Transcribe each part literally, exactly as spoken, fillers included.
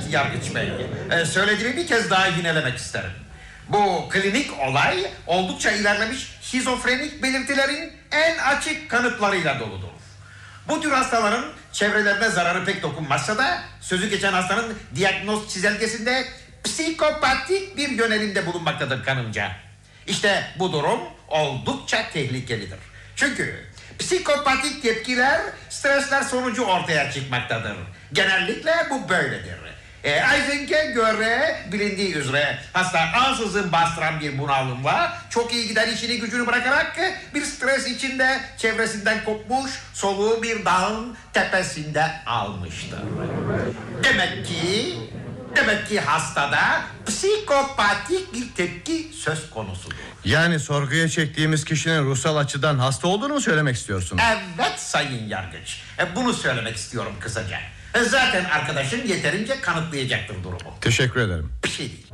Yargıç Bey. Ee, söylediğimi bir kez daha yinelemek isterim. Bu klinik olay oldukça ilerlemiş şizofrenik belirtilerin en açık kanıtlarıyla doludur. Bu tür hastaların çevrelerine zararı pek dokunmazsa da sözü geçen hastanın diyagnoz çizelgesinde psikopatik bir yönelimde bulunmaktadır kanımca. İşte bu durum oldukça tehlikelidir. Çünkü psikopatik tepkiler stresler sonucu ortaya çıkmaktadır. Genellikle bu böyledir. E, Eisen'e göre bilindiği üzere hasta ansızın bastıran bir bunalımla çok iyi giden işini gücünü bırakarak bir stres içinde çevresinden kopmuş soluğu bir dağın tepesinde almıştır. Demek ki demek ki hastada psikopatik bir tepki söz konusudur. Yani sorguya çektiğimiz kişinin ruhsal açıdan hasta olduğunu mu söylemek istiyorsunuz? Evet Sayın Yargıç. E, bunu söylemek istiyorum kısaca. E, zaten arkadaşım yeterince kanıtlayacaktır durumu. Teşekkür ederim. Bir şey değil.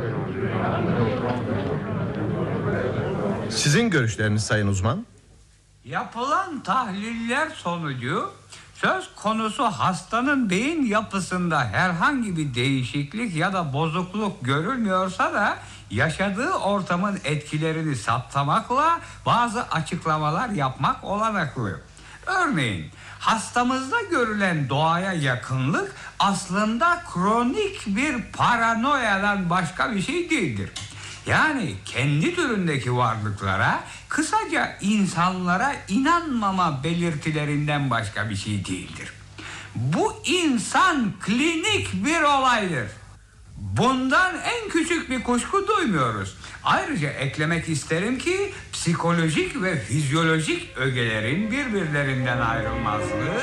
Sizin görüşleriniz sayın uzman? Yapılan tahliller sonucu söz konusu hastanın beyin yapısında herhangi bir değişiklik ya da bozukluk görülmüyorsa da yaşadığı ortamın etkilerini saptamakla bazı açıklamalar yapmak olanaklı. Örneğin hastamızda görülen doğaya yakınlık aslında kronik bir paranoyadan başka bir şey değildir. Yani kendi türündeki varlıklara, kısaca insanlara inanmama belirtilerinden başka bir şey değildir. Bu insan klinik bir olaydır. Bundan en küçük bir kuşku duymuyoruz. Ayrıca eklemek isterim ki psikolojik ve fizyolojik ögelerin birbirlerinden ayrılmazlığı